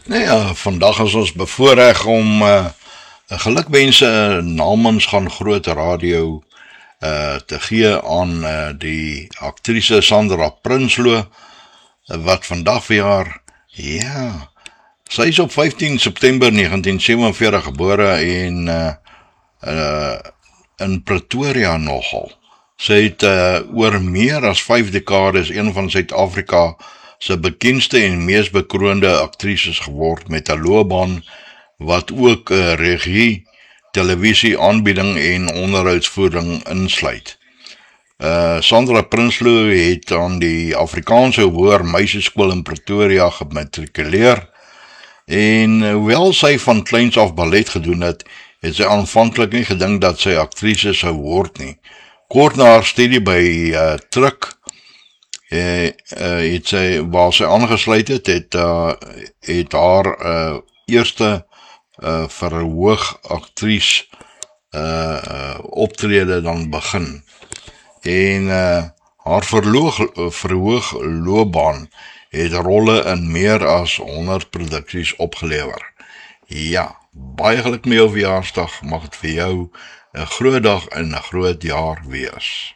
Nee, vandag is ons bevoorreg om gelukwense namens gaan groot radio te gee aan die aktrise Sandra Prinsloo, wat vandag verjaar. Ja, sy is op 15 September 1947 gebore en in Pretoria nogal. Sy het oor meer as 5 dekades een van Suid-Afrika se bekendste en mees bekroonde aktrises geword met 'n loopbaan wat ook regie, televisie aanbieding en onderhoudsvoering insluit. Sandra Prinsloo het aan die Afrikaanse Hoër Meisieskool in Pretoria gematrikuleer en hoewel sy van kleins af ballet gedoen het, het sy aanvanklik nie gedink dat sy aktrise sou word nie. Kort na haar studie by Truk het sy, waar sy aangesluit het haar eerste verhoog aktries optrede dan begin. En haar verhoog loopbaan het rolle in meer as 100 produksies opgelewer. Ja, baie geluk met jou verjaarsdag, mag het vir jou 'n groot dag en 'n groot jaar wees.